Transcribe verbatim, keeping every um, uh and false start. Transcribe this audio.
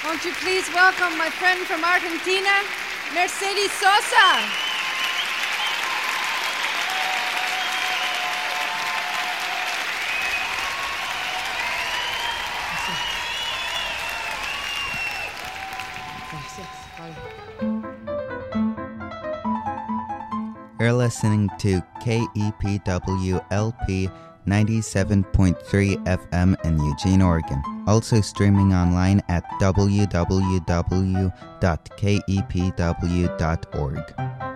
Won't you please welcome my friend from Argentina, Mercedes Sosa. You're listening to K E P W L P ninety-seven point three F M in Eugene, Oregon. Also streaming online at w w w dot k e p w dot org.